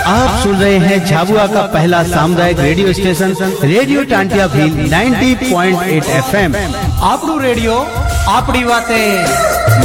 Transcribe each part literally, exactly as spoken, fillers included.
आप सुन रहे हैं झाबुआ का पहला सामुदायिक radio station radio Tantia Bhil नब्बे पॉइंट आठ एफएम। आपरू रेडियो आपड़ी बातें।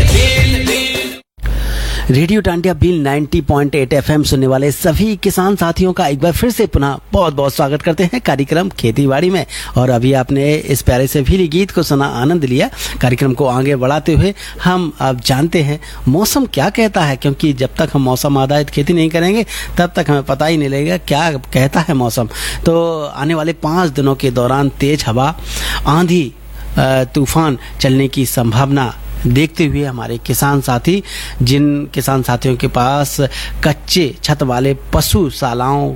रेडियो टांटिया भील नब्बे पॉइंट आठ एफएम सुनने वाले सभी किसान साथियों का एक बार फिर से पुनः बहुत बहुत स्वागत करते हैं कार्यक्रम खेतीबाड़ी में। और अभी आपने इस प्यारे से भीली गीत को सुना, आनंद लिया। कार्यक्रम को आगे बढ़ाते हुए हम अब जानते हैं मौसम क्या कहता है, क्योंकि जब तक हम मौसम आधारित खेती नहीं करेंगे तब तक हमें पता ही नहीं लगेगा क्या कहता है मौसम। तो आने वाले पाँच दिनों के दौरान तेज हवा, आंधी, तूफान चलने की संभावना देखते हुए हमारे किसान साथी, जिन किसान साथियों के पास कच्चे छत वाले पशुशालाओं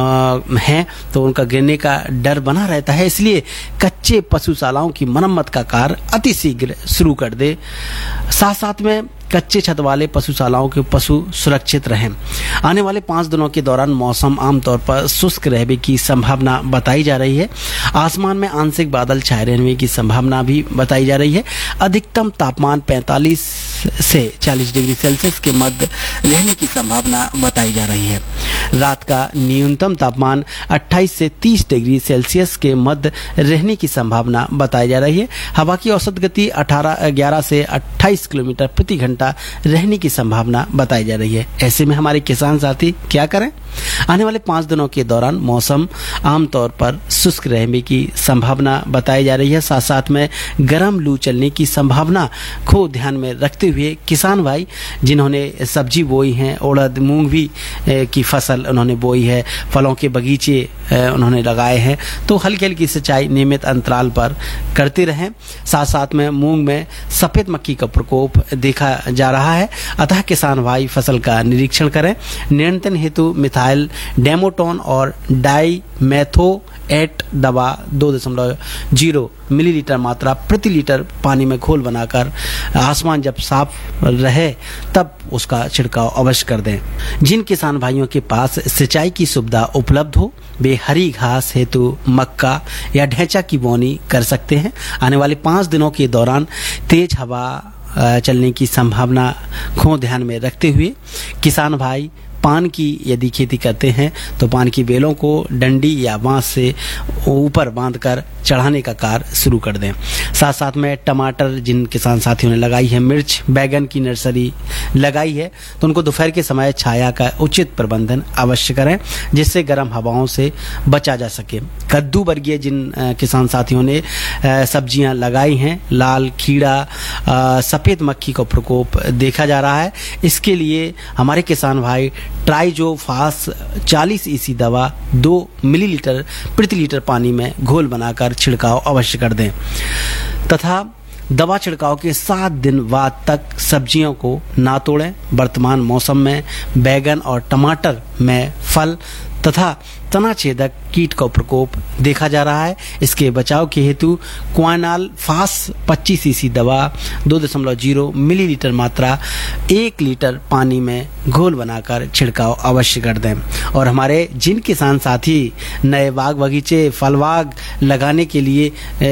हैं तो उनका गिरने का डर बना रहता है, इसलिए कच्चे पशुशालाओं की मरम्मत का कार्य अति शीघ्र शुरू कर दे। साथ साथ में कच्चे छत वाले पशुशालाओं के पशु सुरक्षित रहें। आने वाले पाँच दिनों के दौरान मौसम आमतौर पर शुष्क रहने की संभावना बताई जा रही है। आसमान में आंशिक बादल छाए रहने की संभावना भी बताई जा रही है। अधिकतम तापमान पैंतालीस से चालीस डिग्री सेल्सियस के मध्य रहने की संभावना बताई जा रही है। रात का न्यूनतम तापमान अट्ठाईस से तीस डिग्री सेल्सियस के मध्य रहने की संभावना बताई जा रही है। हवा की औसत गति अठारह ग्यारह से अट्ठाईस किलोमीटर प्रति घंटा रहने की संभावना बताई जा रही है। ऐसे में हमारे किसान साथी क्या करें? आने वाले पाँच दिनों के दौरान मौसम आमतौर पर शुष्क रहने की संभावना बताई जा रही है। साथ साथ में गर्म लू चलने की संभावना को ध्यान में रखते हुए किसान भाई जिन्होंने सब्जी बोई है, उड़द मूंग भी की फसल उन्होंने बोई है, फलों के बगीचे उन्होंने लगाए हैं, तो हल्की हल्की सिंचाई नियमित अंतराल पर करते रहें। साथ साथ में मूंग में सफेद मक्खी का प्रकोप देखा जा रहा है, अतः किसान भाई फसल का निरीक्षण करें। नियंत्रण हेतु मिथाइल डेमोटोन और डाई मैथो एट दवा दो दशमलव जीरो मिलीलीटर मात्रा प्रति लीटर पानी में घोल बनाकर आसमान जब साफ रहे तब उसका छिड़काव अवश्य कर दें। जिन किसान भाइयों के पास सिंचाई की सुविधा उपलब्ध हो वे हरी घास हेतु मक्का या ढैंचा की बोनी कर सकते हैं। आने वाले पाँच दिनों के दौरान तेज हवा चलने की संभावना को ध्यान में रखते हुए किसान भाई पान की यदि खेती करते हैं तो पान की बेलों को डंडी या बांस से ऊपर बांधकर चढ़ाने का कार्य शुरू कर दें। साथ साथ में टमाटर जिन किसान साथियों ने लगाई है, मिर्च, बैगन की नर्सरी लगाई है तो उनको दोपहर के समय छाया का उचित प्रबंधन अवश्य करें जिससे गर्म हवाओं से बचा जा सके। कद्दू वर्गीय जिन किसान साथियों ने सब्जियां लगाई हैं, लाल खीरा, सफ़ेद मक्खी का प्रकोप देखा जा रहा है, इसके लिए हमारे किसान भाई ट्राइजोफास चालीस ईसी दवा दो मिलीलीटर प्रति लीटर पानी में घोल बनाकर छिड़काव अवश्य कर दें तथा दवा छिड़काव के सात दिन बाद तक सब्जियों को ना तोड़ें। वर्तमान मौसम में बैगन और टमाटर में फल तथा तना छेदक कीट का प्रकोप देखा जा रहा है, इसके बचाव के हेतु क्वाइनाल फास पच्चीस सीसी दवा दो दशमलव जीरो मिलीलीटर मात्रा एक लीटर पानी में घोल बनाकर छिड़काव अवश्य कर दें। और हमारे जिन किसान साथी नए बाग बगीचे फल बाग लगाने के लिए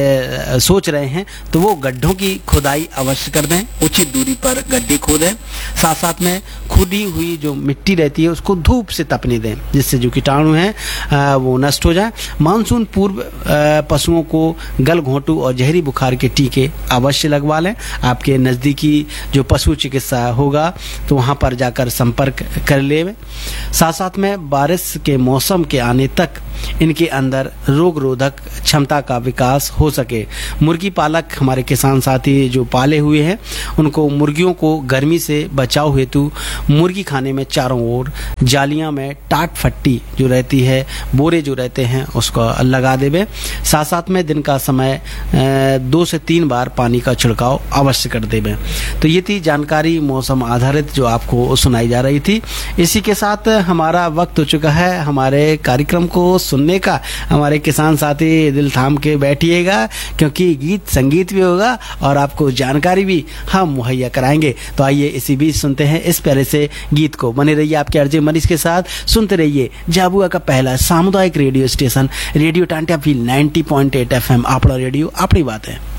ए, सोच रहे हैं तो वो गड्ढों की खुदाई अवश्य कर दें, उचित दूरी पर गड्ढे खोदें। साथ साथ में खुदी हुई जो मिट्टी रहती है उसको धूप से तपने दें जिससे जो कीटाणु हैं वो नष्ट हो जाए। मानसून पूर्व पशुओं को गल घोंटू और जहरी बुखार के टीके अवश्य लगवा लें। आपके नज़दीकी जो पशु चिकित्सा होगा तो वहाँ पर जाकर संपर्क कर लें। साथ साथ में बारिश के मौसम के आने तक इनके अंदर रोग रोधक क्षमता का विकास हो सके। मुर्गी पालक हमारे किसान साथी जो पाले हुए हैं उनको मुर्गियों को गर्मी से बचाव हेतु मुर्गी खाने में चारों ओर जालियां में टाट फट्टी जो रहती है, बोरे जो रहते हैं उसको लगा देवे। साथ साथ में दिन का समय दो से तीन बार पानी का छिड़काव अवश्य कर देवे। तो ये थी जानकारी मौसम आधारित जो आपको सुनाई जा रही थी। इसी के साथ हमारा वक्त हो चुका है हमारे कार्यक्रम को सुनने का। हमारे किसान साथी दिल थाम के बैठिएगा क्योंकि गीत संगीत भी होगा और आपको जानकारी भी हम मुहैया कराएंगे। तो आइए इसी बीच सुनते हैं इस प्यारे से गीत को। बने रहिए आपके अर्जे मनीष के साथ, सुनते रहिए झाबुआ का पहला सामुदायिक radio station radio Tantia Bhil नब्बे पॉइंट आठ एफएम। आपड़ा रेडियो अपनी बात है।